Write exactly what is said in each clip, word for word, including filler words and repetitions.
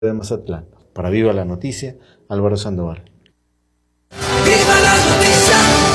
de Mazatlán. Para Viva la Noticia, Álvaro Sandoval. ¡Viva la noticia!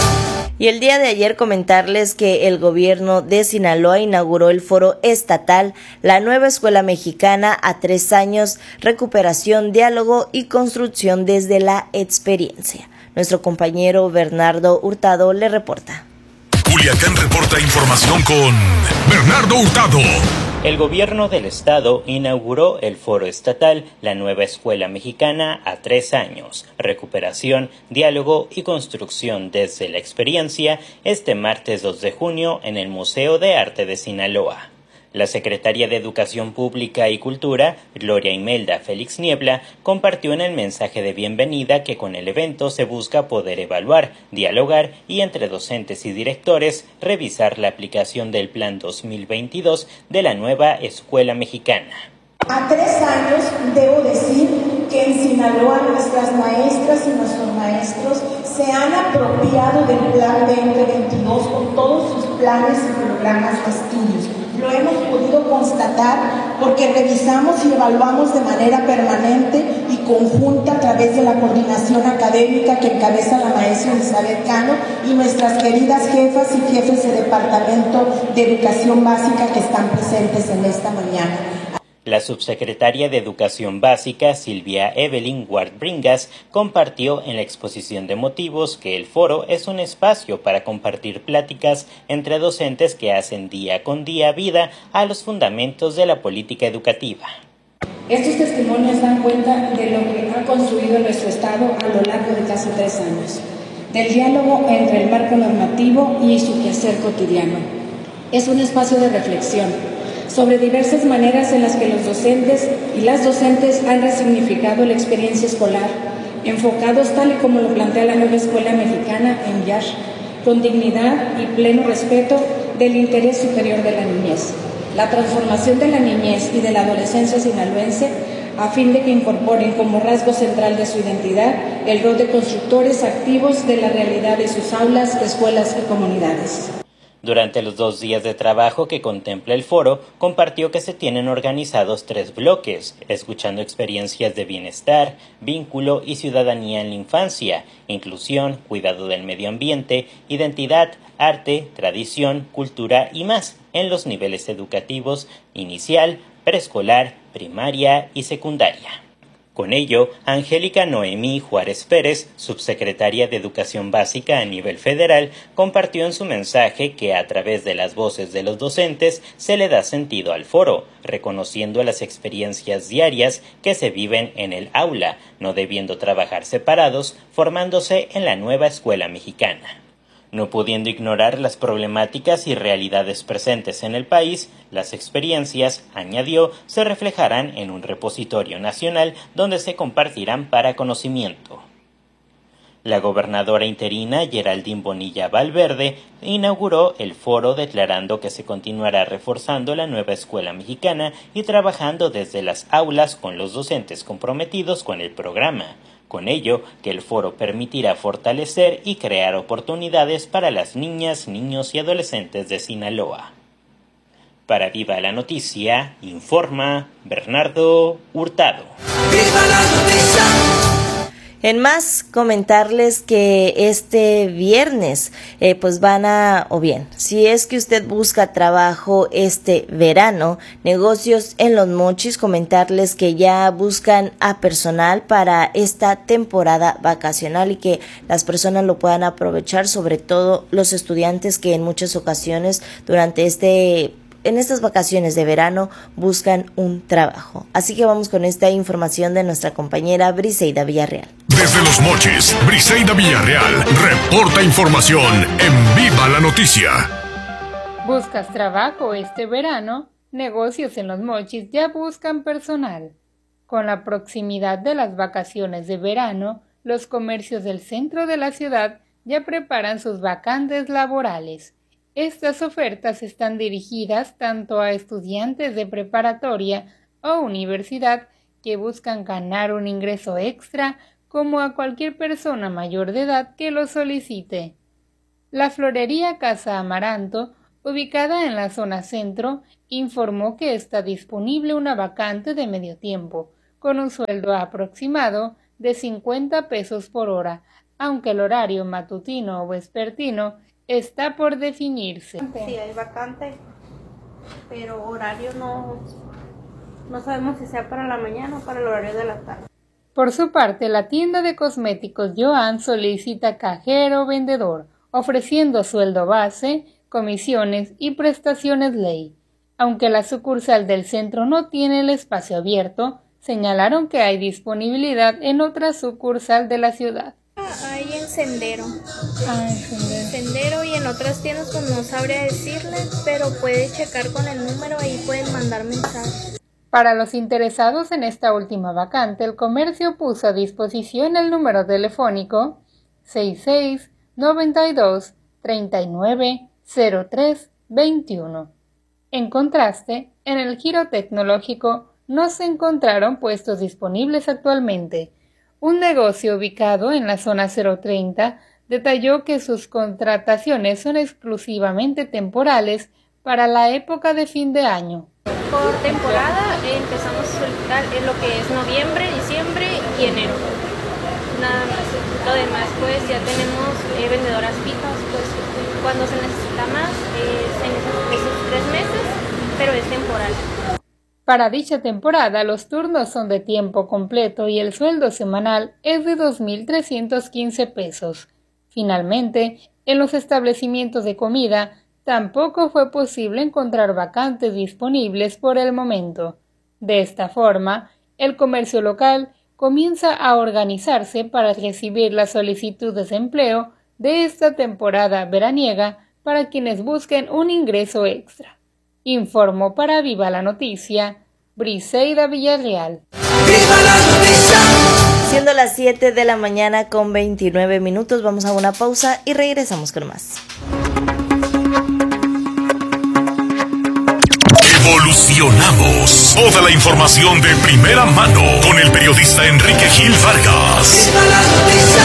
Y el día de ayer comentarles que el gobierno de Sinaloa inauguró el foro estatal La Nueva Escuela Mexicana a tres años, recuperación, diálogo y construcción desde la experiencia. Nuestro compañero Bernardo Hurtado le reporta. Culiacán reporta información con Bernardo Hurtado. El gobierno del estado inauguró el foro estatal La Nueva Escuela Mexicana a tres años, recuperación, diálogo y construcción desde la experiencia este martes dos de junio en el Museo de Arte de Sinaloa. La secretaria de Educación Pública y Cultura, Gloria Imelda Félix Niebla, compartió en el mensaje de bienvenida que con el evento se busca poder evaluar, dialogar y entre docentes y directores revisar la aplicación del Plan dos mil veintidós de la Nueva Escuela Mexicana. A tres años debo decir que en Sinaloa nuestras maestras y nuestros maestros se han apropiado del Plan veinte veintidós con todos sus planes y programas de estudios. Lo hemos podido constatar porque revisamos y evaluamos de manera permanente y conjunta a través de la coordinación académica que encabeza la maestra Elizabeth Cano y nuestras queridas jefas y jefes de Departamento de Educación Básica que están presentes en esta mañana. La subsecretaria de Educación Básica, Silvia Evelyn Ward Bringas, compartió en la exposición de motivos que el foro es un espacio para compartir pláticas entre docentes que hacen día con día vida a los fundamentos de la política educativa. Estos testimonios dan cuenta de lo que ha construido nuestro Estado a lo largo de casi tres años, del diálogo entre el marco normativo y su quehacer cotidiano. Es un espacio de reflexión sobre diversas maneras en las que los docentes y las docentes han resignificado la experiencia escolar, enfocados tal y como lo plantea la Nueva Escuela Mexicana en Y A R, con dignidad y pleno respeto del interés superior de la niñez. La transformación de la niñez y de la adolescencia sinaloense a fin de que incorporen como rasgo central de su identidad el rol de constructores activos de la realidad de sus aulas, escuelas y comunidades. Durante los dos días de trabajo que contempla el foro, compartió que se tienen organizados tres bloques, escuchando experiencias de bienestar, vínculo y ciudadanía en la infancia, inclusión, cuidado del medio ambiente, identidad, arte, tradición, cultura y más, en los niveles educativos inicial, preescolar, primaria y secundaria. Con ello, Angélica Noemí Juárez Pérez, subsecretaria de Educación Básica a nivel federal, compartió en su mensaje que a través de las voces de los docentes se le da sentido al foro, reconociendo las experiencias diarias que se viven en el aula, no debiendo trabajar separados, formándose en la Nueva Escuela Mexicana. No pudiendo ignorar las problemáticas y realidades presentes en el país, las experiencias, añadió, se reflejarán en un repositorio nacional donde se compartirán para conocimiento. La gobernadora interina Geraldine Bonilla Valverde inauguró el foro declarando que se continuará reforzando la Nueva Escuela Mexicana y trabajando desde las aulas con los docentes comprometidos con el programa. Con ello, que el foro permitirá fortalecer y crear oportunidades para las niñas, niños y adolescentes de Sinaloa. Para Viva la Noticia, informa Bernardo Hurtado. ¡Viva la noticia! En más, comentarles que este viernes, eh, pues van a, o bien, si es que usted busca trabajo este verano, Negocios en Los Mochis, comentarles que ya buscan a personal para esta temporada vacacional y que las personas lo puedan aprovechar, sobre todo los estudiantes que en muchas ocasiones durante este en estas vacaciones de verano buscan un trabajo. Así que vamos con esta información de nuestra compañera Briseida Villarreal. Desde Los Mochis, Briseida Villarreal reporta información en Viva la Noticia. ¿Buscas trabajo este verano? Negocios en Los Mochis ya buscan personal. Con la proximidad de las vacaciones de verano, los comercios del centro de la ciudad ya preparan sus vacantes laborales. Estas ofertas están dirigidas tanto a estudiantes de preparatoria o universidad que buscan ganar un ingreso extra como a cualquier persona mayor de edad que lo solicite. La florería Casa Amaranto, ubicada en la zona centro, informó que está disponible una vacante de medio tiempo, con un sueldo aproximado de cincuenta pesos por hora, aunque el horario matutino o vespertino está por definirse. Sí, hay vacante, pero horario no, no sabemos si sea para la mañana o para el horario de la tarde. Por su parte, la tienda de cosméticos Joan solicita cajero o vendedor, ofreciendo sueldo base, comisiones y prestaciones ley. Aunque la sucursal del centro no tiene el espacio abierto, señalaron que hay disponibilidad en otra sucursal de la ciudad. Hay en Sendero. Ah, en Sendero. Sendero y en otras tiendas pues no sabría decirle, pero puede checar con el número, ahí pueden mandar mensajes. Para los interesados en esta última vacante, el comercio puso a disposición el número telefónico seis seis nueve dos tres nueve cero tres dos uno. En contraste, en el giro tecnológico no se encontraron puestos disponibles actualmente. Un negocio ubicado en la zona cero treinta detalló que sus contrataciones son exclusivamente temporales para la época de fin de año. Por temporada eh, empezamos a solicitar en lo que es noviembre, diciembre y enero. Nada más. Lo demás pues ya tenemos eh, vendedoras fijas, pues cuando se necesita más eh, en esos, esos tres meses, pero es temporal. Para dicha temporada los turnos son de tiempo completo y el sueldo semanal es de dos mil trescientos quince pesos. Finalmente, en los establecimientos de comida tampoco fue posible encontrar vacantes disponibles por el momento. De esta forma, el comercio local comienza a organizarse para recibir las solicitudes de empleo de esta temporada veraniega para quienes busquen un ingreso extra. Informó para Viva la Noticia, Briseida Villarreal. ¡Viva la noticia! Siendo las siete de la mañana con veintinueve minutos, vamos a una pausa y regresamos con más. Evolucionamos. Toda la información de primera mano con el periodista Enrique Gil Vargas. ¡Viva la noticia!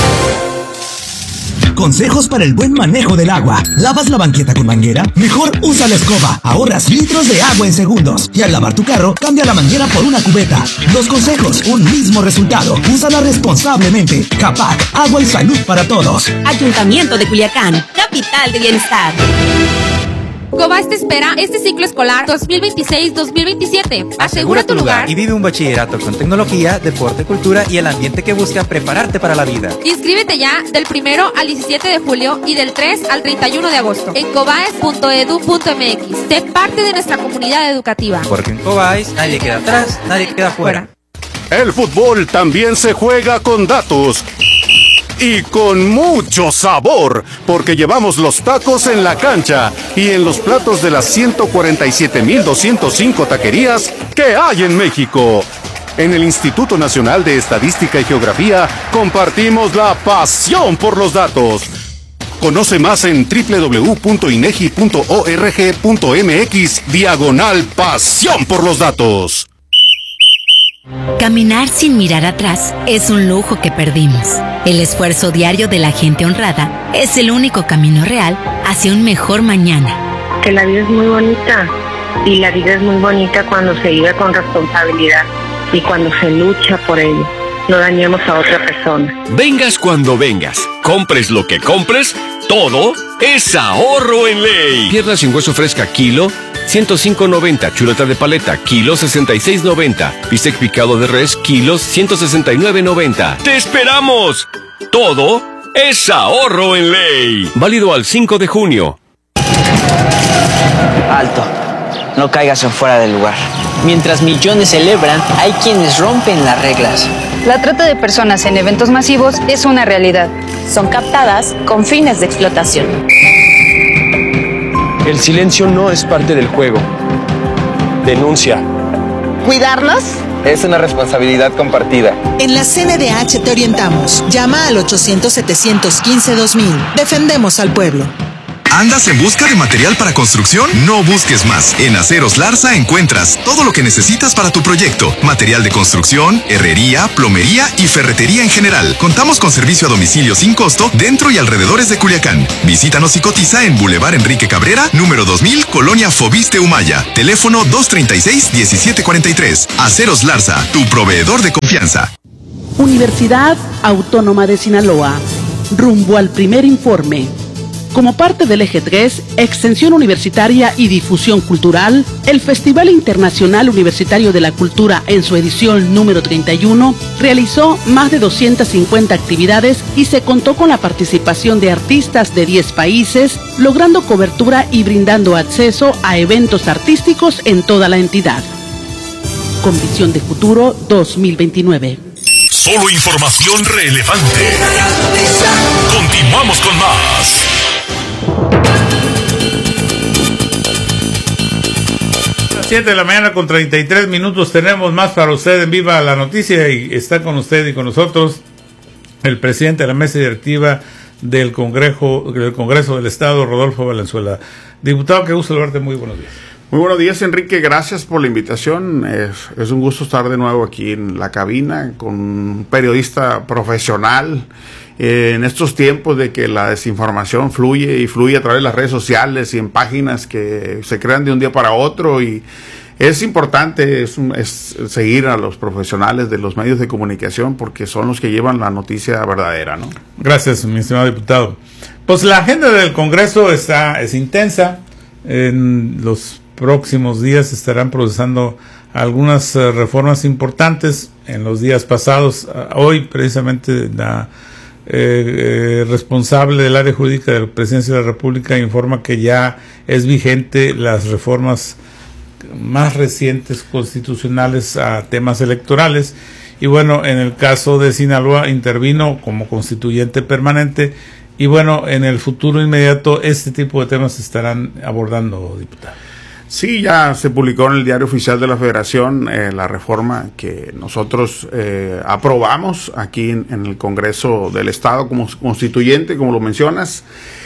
Consejos para el buen manejo del agua. ¿Lavas la banqueta con manguera? Mejor usa la escoba. Ahorras litros de agua en segundos. Y al lavar tu carro, cambia la manguera por una cubeta. Dos consejos, un mismo resultado. Úsala responsablemente. Capac, agua y salud para todos. Ayuntamiento de Culiacán, capital de bienestar. Cobás te espera este ciclo escolar dos mil veintiséis dos mil veintisiete. Asegura tu lugar y vive un bachillerato con tecnología, deporte, cultura y el ambiente que busca prepararte para la vida. Inscríbete ya del primero al diecisiete de julio y del tres al treinta y uno de agosto en cobaes punto edu punto mx. Sé parte de nuestra comunidad educativa. Porque en Cobaes nadie queda atrás, nadie queda fuera. El fútbol también se juega con datos. Y con mucho sabor, porque llevamos los tacos en la cancha y en los platos de las ciento cuarenta y siete mil doscientos cinco taquerías que hay en México. En el Instituto Nacional de Estadística y Geografía compartimos la pasión por los datos. Conoce más en doble u doble u doble u punto inegi punto org punto mx diagonal pasión por los datos. Caminar sin mirar atrás es un lujo que perdimos. El esfuerzo diario de la gente honrada es el único camino real hacia un mejor mañana. Que la vida es muy bonita y la vida es muy bonita cuando se vive con responsabilidad y cuando se lucha por ello. No dañemos a otra persona. Vengas cuando vengas, compres lo que compres, todo es ahorro en ley. Pierna sin hueso fresca, kilo, ciento cinco noventa. Chuleta de paleta, kilo, sesenta y seis noventa. Bistec picado de res, kilos, ciento sesenta y nueve noventa. ¡Te esperamos! Todo es ahorro en ley. Válido al cinco de junio. Alto. No caigas en fuera del lugar. Mientras millones celebran, hay quienes rompen las reglas. La trata de personas en eventos masivos es una realidad. Son captadas con fines de explotación. El silencio no es parte del juego. Denuncia. ¿Cuidarnos? Es una responsabilidad compartida. En la C N D H te orientamos. Llama al ochocientos setecientos quince dos mil. Defendemos al pueblo. ¿Andas en busca de material para construcción? No busques más. En Aceros Larza encuentras todo lo que necesitas para tu proyecto. Material de construcción, herrería, plomería y ferretería en general. Contamos con servicio a domicilio sin costo dentro y alrededores de Culiacán. Visítanos y cotiza en Boulevard Enrique Cabrera, número dos mil, Colonia Fobiste Humaya. Teléfono dos treinta y seis, diecisiete cuarenta y tres. Aceros Larza, tu proveedor de confianza. Universidad Autónoma de Sinaloa. Rumbo al primer informe. Como parte del Eje tres, Extensión Universitaria y Difusión Cultural, el Festival Internacional Universitario de la Cultura en su edición número treinta y uno realizó más de doscientas cincuenta actividades y se contó con la participación de artistas de diez países, logrando cobertura y brindando acceso a eventos artísticos en toda la entidad. Con visión de futuro dos mil veintinueve. Solo información relevante. Continuamos con más. siete de la mañana con treinta y tres minutos. Tenemos más para usted en Viva la Noticia y está con usted y con nosotros el presidente de la mesa directiva del Congreso, del Congreso del Estado, Rodolfo Valenzuela. Diputado, qué gusto saludarte, muy buenos días. Muy buenos días, Enrique, gracias por la invitación. Es, es un gusto estar de nuevo aquí en la cabina con un periodista profesional. Eh, en estos tiempos de que la desinformación fluye y fluye a través de las redes sociales y en páginas que se crean de un día para otro, y es importante es, es seguir a los profesionales de los medios de comunicación porque son los que llevan la noticia verdadera, ¿no? Gracias, mi estimado diputado. Pues la agenda del Congreso está es intensa. En los próximos días estarán procesando algunas uh, reformas importantes. En los días pasados, uh, hoy precisamente la Eh, eh, responsable del área jurídica de la Presidencia de la República informa que ya es vigente las reformas más recientes constitucionales a temas electorales, y bueno, en el caso de Sinaloa intervino como constituyente permanente, y bueno, en el futuro inmediato este tipo de temas se estarán abordando, diputado. Sí, ya se publicó en el Diario Oficial de la Federación eh, la reforma que nosotros eh, aprobamos aquí en, en el Congreso del Estado como constituyente, como lo mencionas,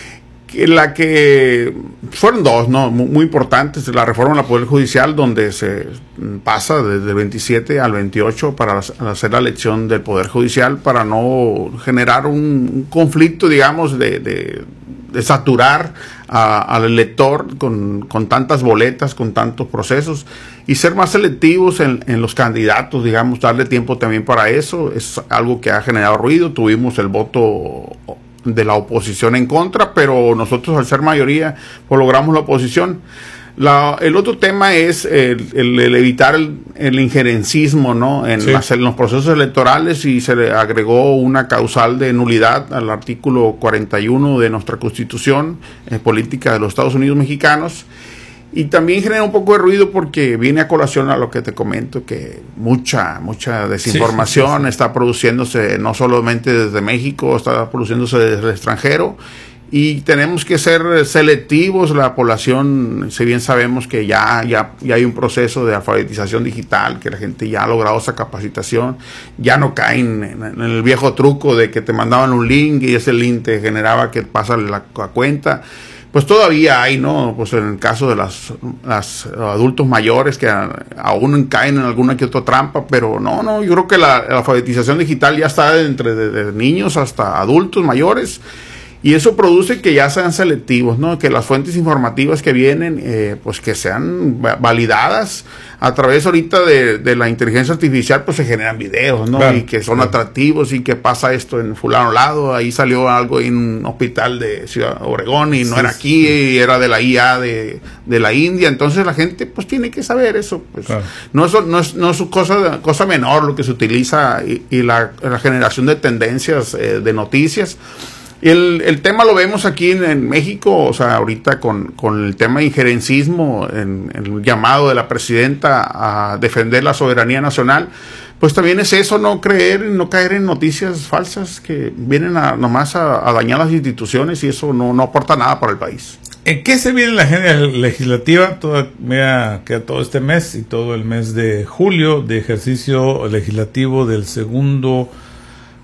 que la que fueron dos, ¿no? Muy, muy importantes, la reforma del Poder Judicial, donde se pasa desde el veintisiete al veintiocho para hacer la elección del Poder Judicial, para no generar un, un conflicto, digamos, de... de de saturar a, al elector con, con tantas boletas, con tantos procesos, y ser más selectivos en, en los candidatos, digamos, darle tiempo también para eso. Es algo que ha generado ruido. Tuvimos el voto de la oposición en contra, pero nosotros, al ser mayoría, pues logramos la oposición. La, el otro tema es el, el, el evitar el, el injerencismo, ¿no? En, sí. las, en los procesos electorales, y se le agregó una causal de nulidad al artículo cuarenta y uno de nuestra Constitución eh, Política de los Estados Unidos Mexicanos. Y también genera un poco de ruido porque viene a colación a lo que te comento, que mucha, mucha desinformación sí, sí, sí. está produciéndose no solamente desde México, está produciéndose desde el extranjero. Y tenemos que ser selectivos. La población, si bien sabemos que ya, ya, ya hay un proceso de alfabetización digital, que la gente ya ha logrado esa capacitación, ya no caen en, en el viejo truco de que te mandaban un link y ese link te generaba que pasa la, la cuenta. Pues todavía hay, ¿no? Pues en el caso de las, las adultos mayores que a, aún caen en alguna que otra trampa, pero no, no, yo creo que la, la alfabetización digital ya está entre de, de niños hasta adultos mayores. Y eso produce que ya sean selectivos, ¿no? Que las fuentes informativas que vienen, eh, pues que sean validadas a través ahorita de, de la inteligencia artificial, pues se generan videos, ¿no? Claro, y que son claro. atractivos, y que pasa esto en fulano lado, ahí salió algo en un hospital de Ciudad Obregón y no sí, era aquí, sí. y era de la I A de, de la India. Entonces la gente pues tiene que saber eso, pues claro. no es, no es, no es cosa, cosa menor lo que se utiliza, y, y la, la generación de tendencias eh, de noticias. El, el tema lo vemos aquí en, en México, o sea, ahorita con, con el tema de injerencismo, en, en el llamado de la presidenta a defender la soberanía nacional, pues también es eso, no creer, no caer en noticias falsas que vienen a, nomás a, a dañar las instituciones, y eso no, no aporta nada para el país. ¿En qué se viene la agenda legislativa? Todavía queda todo este mes y todo el mes de julio de ejercicio legislativo del segundo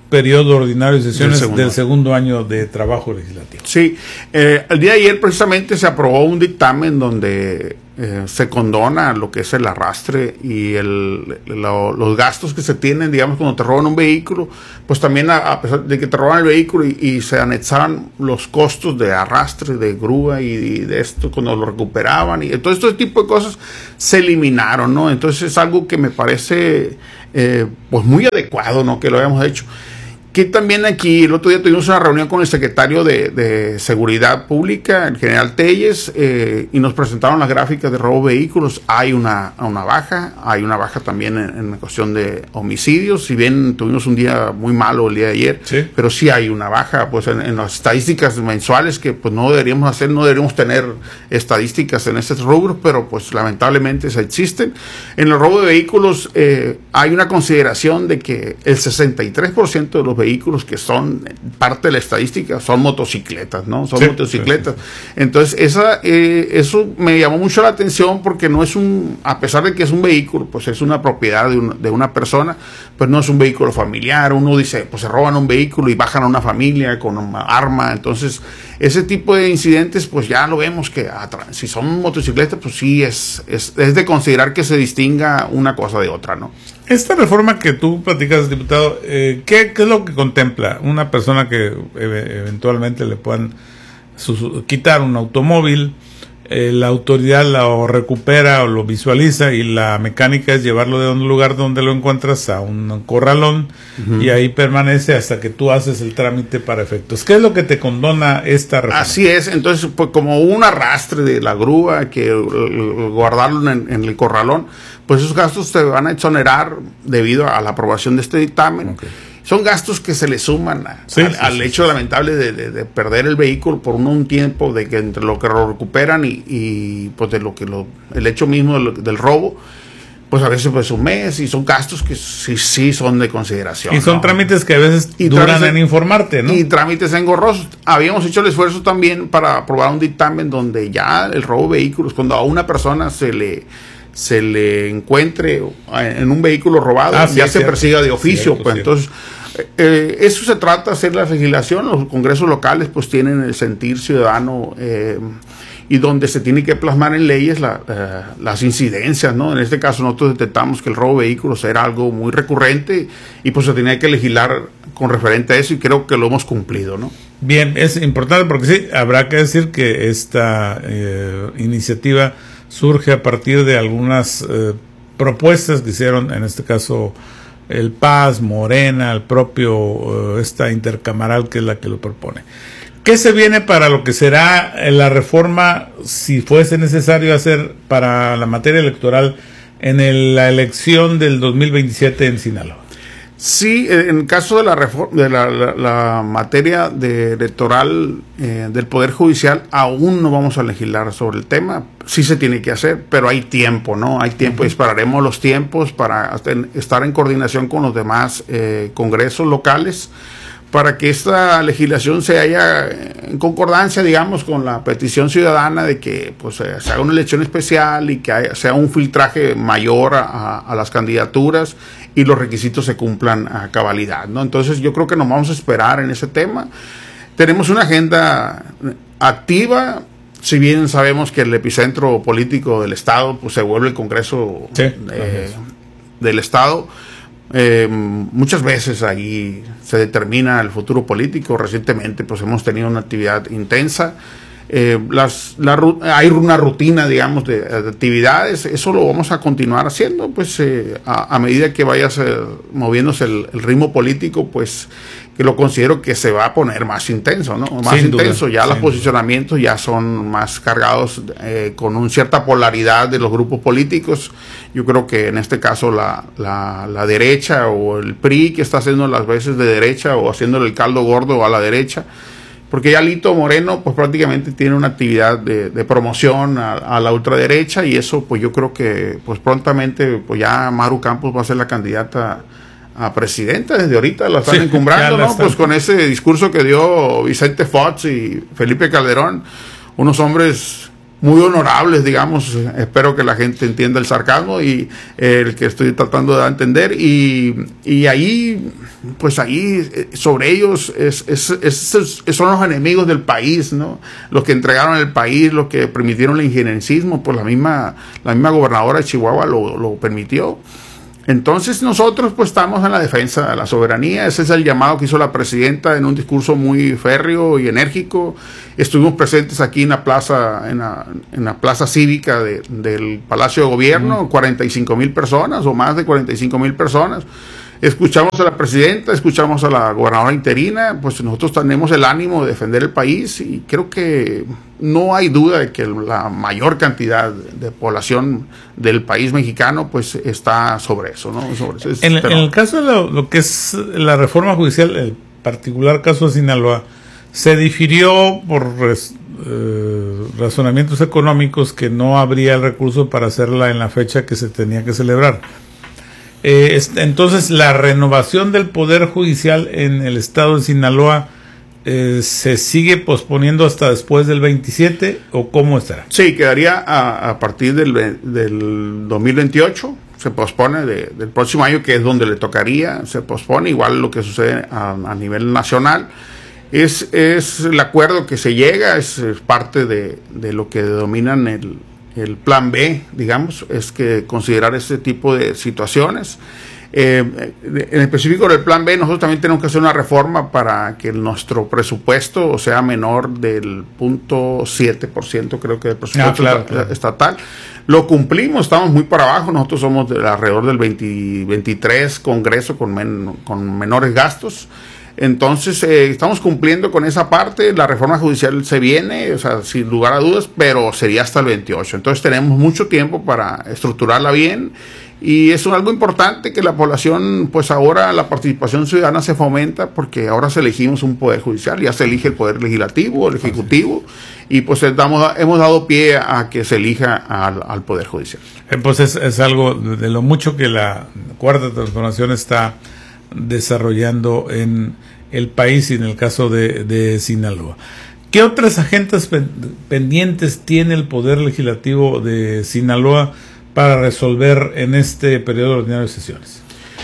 periodo ordinario de sesiones del segundo, del segundo año de trabajo legislativo. Sí, eh, el día de ayer precisamente se aprobó un dictamen donde eh, se condona lo que es el arrastre y el, lo, los gastos que se tienen, digamos, cuando te roban un vehículo, pues también a, a pesar de que te roban el vehículo y, y se anexaban los costos de arrastre, de grúa y, y de esto cuando lo recuperaban, y todo este tipo de cosas se eliminaron, ¿no? Entonces es algo que me parece eh, pues muy adecuado, ¿no? Que lo hayamos hecho. Que también aquí, el otro día tuvimos una reunión con el secretario de, de Seguridad Pública, el general Telles, eh, y nos presentaron las gráficas de robo de vehículos. Hay una, una baja, hay una baja también en, en la cuestión de homicidios. Si bien tuvimos un día muy malo el día de ayer, sí, pero sí hay una baja, pues en, en las estadísticas mensuales que pues no deberíamos hacer, no deberíamos tener estadísticas en estos rubros, pero pues lamentablemente se existen. En el robo de vehículos eh, hay una consideración de que el sesenta y tres por ciento de los vehículos que son parte de la estadística son motocicletas, ¿no? Son sí, motocicletas. Sí, sí. Entonces, esa, eh, eso me llamó mucho la atención porque no es un, a pesar de que es un vehículo, pues es una propiedad de, un, de una persona, pues no es un vehículo familiar. Uno dice, pues se roban un vehículo y bajan a una familia con una arma. Entonces, ese tipo de incidentes, pues ya lo vemos que si son motocicletas, pues sí, es, es, es de considerar que se distinga una cosa de otra, ¿no? Esta reforma que tú platicas, diputado, eh, ¿qué, ¿qué es lo que contempla? Una persona que e eventualmente le puedan su quitar un automóvil, eh, la autoridad lo recupera o lo visualiza y la mecánica es llevarlo de un lugar donde lo encuentras a un corralón, uh-huh, y ahí permanece hasta que tú haces el trámite para efectos. ¿Qué es lo que te condona esta reforma? Así es, entonces pues como un arrastre de la grúa, que uh, guardarlo en, en el corralón, pues esos gastos te van a exonerar debido a la aprobación de este dictamen. Okay. Son gastos que se le suman a, sí, al, sí, al sí, hecho sí. lamentable de, de, de perder el vehículo por un, un tiempo, de que entre lo que lo recuperan y, y pues de lo que lo, el hecho mismo del, del robo, pues a veces pues un mes, y son gastos que sí, sí son de consideración. Y son, ¿no?, trámites que a veces y duran en informarte, ¿no? Y trámites engorrosos. Habíamos hecho el esfuerzo también para aprobar un dictamen donde ya el robo de vehículos, cuando a una persona se le se le encuentre en un vehículo robado, ah, sí, ya se cierto, persiga de oficio, cierto, pues cierto. Entonces eh, eso se trata de hacer la legislación. Los congresos locales pues tienen el sentir ciudadano, eh, y donde se tiene que plasmar en leyes la, eh, las incidencias, ¿no? En este caso nosotros detectamos que el robo de vehículos era algo muy recurrente y pues se tenía que legislar con referente a eso, y creo que lo hemos cumplido, ¿no? Bien, es importante porque sí, habrá que decir que esta eh, iniciativa surge a partir de algunas eh, propuestas que hicieron, en este caso el P A S, Morena, el propio, eh, esta intercamaral que es la que lo propone. ¿Qué se viene para lo que será la reforma, si fuese necesario hacer para la materia electoral en el, la elección del dos mil veintisiete en Sinaloa? Sí, en el caso de la reforma, de la, la, la materia de electoral eh, del Poder Judicial, aún no vamos a legislar sobre el tema. Sí se tiene que hacer, pero hay tiempo, ¿no? Hay tiempo, uh-huh, y esperaremos los tiempos para estar en coordinación con los demás eh, congresos locales, para que esta legislación se haya en concordancia, digamos, con la petición ciudadana de que pues se haga una elección especial y que haya, sea un filtraje mayor a, a las candidaturas y los requisitos se cumplan a cabalidad, ¿no? Entonces yo creo que nos vamos a esperar en ese tema. Tenemos una agenda activa, si bien sabemos que el epicentro político del Estado pues se vuelve el Congreso, sí, eh, del Estado. Eh, muchas veces ahí se determina el futuro político. Recientemente pues hemos tenido una actividad intensa, eh, las, la, hay una rutina, digamos, de, de actividades. Eso lo vamos a continuar haciendo pues eh, a, a medida que vaya moviéndose el, el ritmo político, pues que lo considero que se va a poner más intenso, ¿no? Más sin intenso, duda, ya los posicionamientos duda. ya son más cargados eh, con una cierta polaridad de los grupos políticos. Yo creo que en este caso la, la, la derecha o el P R I, que está haciendo las veces de derecha o haciéndole el caldo gordo a la derecha, porque ya Lito Moreno pues prácticamente tiene una actividad de, de promoción a, a la ultraderecha, y eso pues yo creo que pues prontamente pues ya Maru Campos va a ser la candidata a presidenta. Desde ahorita la están sí, encumbrando, ¿no? Están. Pues con ese discurso que dio Vicente Fox y Felipe Calderón, unos hombres muy honorables, digamos. Espero que la gente entienda el sarcasmo y eh, el que estoy tratando de entender. Y, y ahí, pues ahí, sobre ellos, es, es, es, es, son los enemigos del país, ¿no? Los que entregaron el país, los que permitieron el injerencismo, pues la misma, la misma gobernadora de Chihuahua lo, lo permitió. Entonces nosotros pues estamos en la defensa de la soberanía. Ese es el llamado que hizo la presidenta en un discurso muy férreo y enérgico. Estuvimos presentes aquí en la plaza, en la, en la plaza cívica de, del Palacio de Gobierno, cuarenta y cinco mil personas o más de cuarenta y cinco mil personas. Escuchamos a la presidenta, escuchamos a la gobernadora interina, pues nosotros tenemos el ánimo de defender el país y creo que no hay duda de que la mayor cantidad de población del país mexicano pues está sobre eso, ¿no? Sobre eso. En, en el caso de lo, lo que es la reforma judicial, el particular caso de Sinaloa, se difirió por res, eh, razonamientos económicos que no habría el recurso para hacerla en la fecha que se tenía que celebrar. Eh, este, entonces, la renovación del Poder Judicial en el estado de Sinaloa eh, ¿se sigue posponiendo hasta después del veintisiete o cómo estará? Sí, quedaría a, a partir del, del dos mil veintiocho, se pospone de, del próximo año, que es donde le tocaría, se pospone, igual lo que sucede a, a nivel nacional. Es, es el acuerdo que se llega, es, es parte de, de lo que denominan el el plan B, digamos, es que considerar este tipo de situaciones. Eh, en específico del plan B, nosotros también tenemos que hacer una reforma para que nuestro presupuesto sea menor del punto siete por ciento, creo que del presupuesto ah, claro, claro. estatal. Lo cumplimos, estamos muy para abajo, nosotros somos de alrededor del veinte, veintitrés Congreso con, men, con menores gastos. Entonces, eh, estamos cumpliendo con esa parte, la reforma judicial se viene, o sea, sin lugar a dudas, pero sería hasta el veintiocho. Entonces, tenemos mucho tiempo para estructurarla bien y es algo importante que la población, pues ahora la participación ciudadana se fomenta porque ahora se elegimos un poder judicial, ya se elige el poder legislativo, el ejecutivo y pues damos, hemos dado pie a que se elija al, al poder judicial. Eh, pues es, es algo de lo mucho que la Cuarta Transformación está desarrollando en el país y en el caso de, de Sinaloa. ¿Qué otras agendas pen, pendientes tiene el Poder Legislativo de Sinaloa para resolver en este periodo ordinario de sesiones?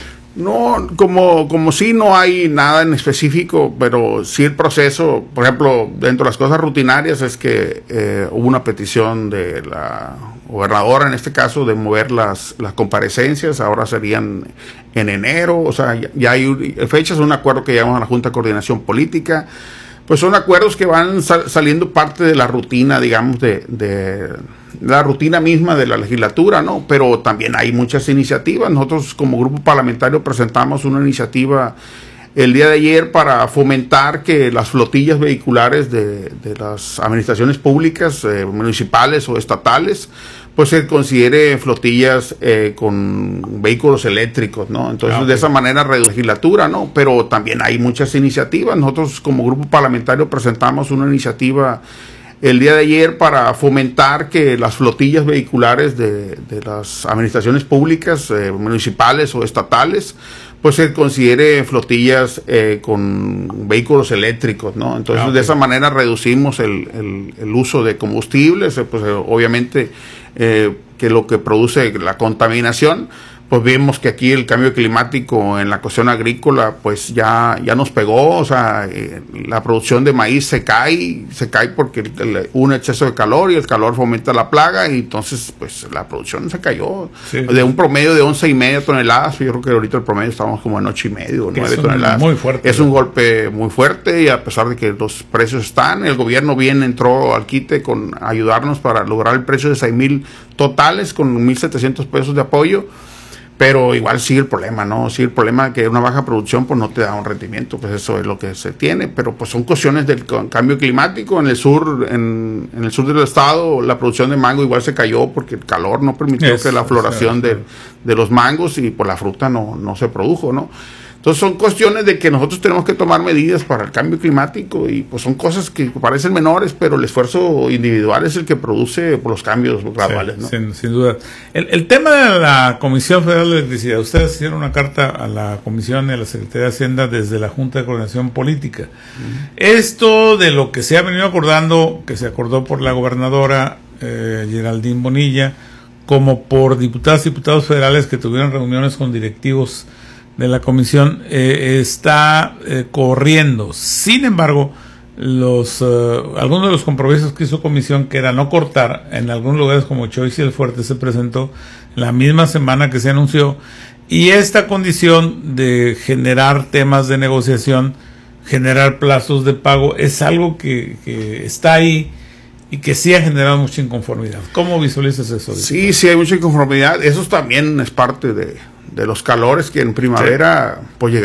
No, como, como sí no hay nada en específico, pero sí el proceso, por ejemplo, dentro de las cosas rutinarias es que eh, hubo una petición de la gobernadora, en este caso, de mover las, las comparecencias, ahora serían en enero, o sea, ya, ya hay fechas, un acuerdo que llamamos a la Junta de Coordinación Política, pues son acuerdos que van sal, saliendo parte de la rutina, digamos, de, de la rutina misma de la legislatura, ¿no? Pero también hay muchas iniciativas. Nosotros como grupo parlamentario presentamos una iniciativa el día de ayer para fomentar que las flotillas vehiculares de, de las administraciones públicas, eh, municipales o estatales, pues se considere flotillas eh, con vehículos eléctricos, ¿no? Entonces, ah, okay. de esa manera, reduce la legislatura, ¿no? Pero también hay muchas iniciativas. Nosotros como grupo parlamentario presentamos una iniciativa el día de ayer para fomentar que las flotillas vehiculares de, de las administraciones públicas, eh, municipales o estatales, pues se considere flotillas eh, con vehículos eléctricos, ¿no? Entonces, ah, okay. de esa manera reducimos el, el, el uso de combustibles, eh, pues eh, obviamente eh, que lo que produce la contaminación, pues vemos que aquí el cambio climático en la cuestión agrícola pues ya, ya nos pegó, o sea, eh, la producción de maíz se cae, se cae porque el, un exceso de calor y el calor fomenta la plaga y entonces pues la producción se cayó, sí. de un promedio de once y media toneladas, yo creo que ahorita el promedio estamos como en ocho y medio, nueve toneladas. Muy fuerte. Es un golpe muy fuerte y a pesar de que los precios están, el gobierno bien entró al quite con ayudarnos para lograr el precio de seis mil totales con mil setecientos pesos de apoyo. Pero igual sigue el problema, ¿no? Sigue el problema que una baja producción pues no te da un rendimiento, pues eso es lo que se tiene, pero pues son cuestiones del cambio climático. En el sur, en, en el sur del estado, la producción de mango igual se cayó porque el calor no permitió es, que la floración de, de los mangos y pues la fruta no, no se produjo, ¿no? Entonces son cuestiones de que nosotros tenemos que tomar medidas para el cambio climático y pues son cosas que parecen menores, pero el esfuerzo individual es el que produce los cambios graduales, sí, ¿no? Sin, sin duda. El, el tema de la Comisión Federal de Electricidad, ustedes hicieron una carta a la Comisión y a la Secretaría de Hacienda desde la Junta de Coordinación Política. Uh-huh. Esto de lo que se ha venido acordando, que se acordó por la gobernadora, eh, Geraldine Bonilla, como por diputadas y diputados federales que tuvieron reuniones con directivos de la comisión, eh, está eh, corriendo. Sin embargo, los eh, algunos de los compromisos que hizo comisión, que era no cortar, en algunos lugares como Choice y El Fuerte se presentó la misma semana que se anunció, y esta condición de generar temas de negociación, generar plazos de pago, es algo que, que está ahí y que sí ha generado mucha inconformidad. ¿Cómo visualizas eso? Sí, sí hay mucha inconformidad. Eso también es parte de, de los calores que en primavera pues llegaron.